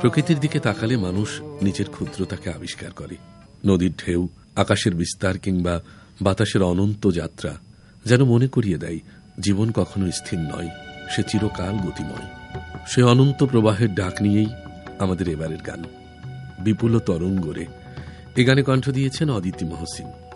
প্রকৃতির দিকে তাকালে মানুষ নিজের ক্ষুদ্রতাকে আবিষ্কার করে। নদীর ঢেউ, আকাশের বিস্তার কিংবা বাতাসের অনন্ত যাত্রা যেন মনে করিয়ে দেয় জীবন কখনো স্থির নয়, সে চিরকাল গতিময়। সে অনন্ত প্রবাহের ডাক নিয়েই আমাদের এবারের গান বিপুল তরঙ্গরে। এ গানে কণ্ঠ দিয়েছেন অদিতি মহসিন।